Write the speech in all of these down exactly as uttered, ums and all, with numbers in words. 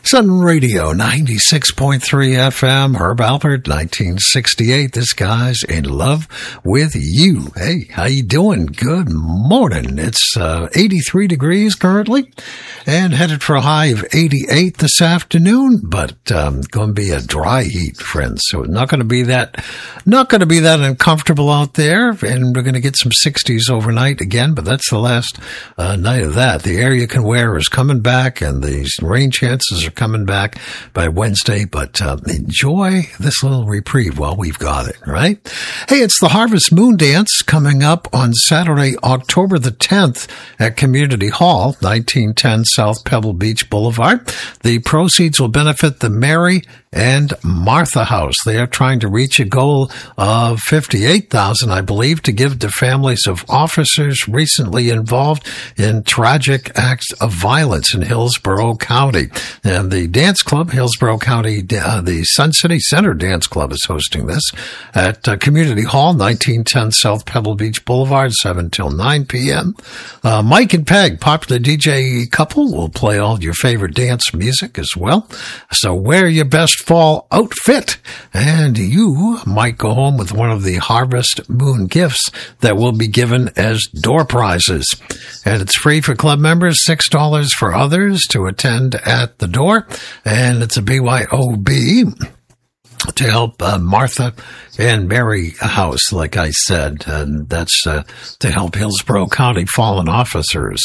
Sun Radio, ninety-six point three F M, Herb Alpert, nineteen sixty-eight. This guy's in love with you. Hey, how you doing? Good morning. It's uh, eighty-three degrees currently and headed for a high of eighty-eight this afternoon, but um, going to be a dry heat, friends. So not going to be that, not going to be that uncomfortable out there, and we're going to get some sixties overnight again, but that's the last uh, night of that. The air you can wear is coming back, and the rain chances are coming back by Wednesday, but uh, enjoy this little reprieve while we've got it, right? Hey, it's the Harvest Moon Dance coming up on Saturday, October the tenth at Community Hall, nineteen ten South Pebble Beach Boulevard. The proceeds will benefit the Mary and Martha House. They are trying to reach a goal of fifty-eight thousand dollars, I believe, to give to families of officers recently involved in tragic acts of violence in Hillsborough County. And the dance club, Hillsborough County, uh, the Sun City Center Dance Club is hosting this at uh, Community Hall, nineteen ten South Pebble Beach Boulevard, seven till nine p.m. Uh, Mike and Peg, popular D J couple, will play all your favorite dance music as well. So wear your best fall outfit, and you might go home with one of the Harvest Moon gifts that will be given as door prizes. And it's free for club members, six dollars for others to attend at the door, and it's a B Y O B to help uh, Martha and Mary House, like I said, and that's uh, to help Hillsborough County fallen officers.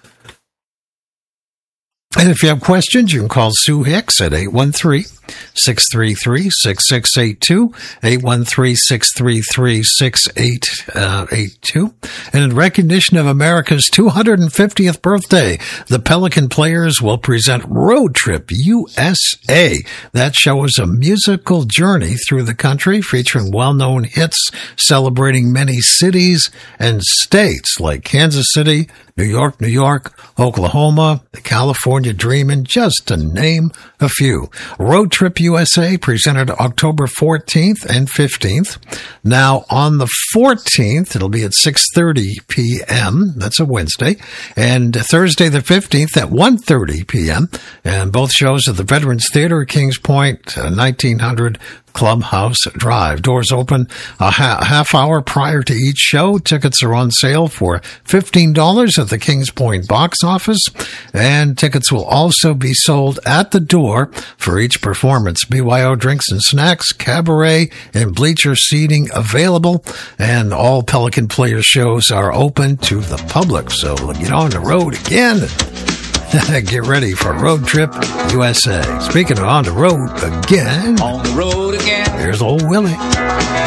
And if you have questions, you can call Sue Hicks at eight one three, six three three, six six eight two, eight one three, six three three, six eight eight two. And in recognition of America's two hundred fiftieth birthday, the Pelican Players will present Road Trip U S A. That show is a musical journey through the country featuring well-known hits celebrating many cities and states like Kansas City, New York, New York, Oklahoma, California Dreamin', just to name a few. Road Trip U S A presented October fourteenth and fifteenth. Now, on the fourteenth, it'll be at six thirty p.m. That's a Wednesday. And Thursday the fifteenth at one thirty p.m. And both shows at the Veterans Theater, Kings Point, uh, nineteen hundred Clubhouse Drive. Doors open a ha- half hour prior to each show. Tickets are on sale for fifteen dollars at the Kings Point box office, and tickets will also be sold at the door for each performance. B Y O drinks and snacks, cabaret, and bleacher seating available, and all Pelican Player shows are open to the public. So get on the road again. Get ready for Road Trip U S A. Speaking of on the road again, on the road again, here's old Willie.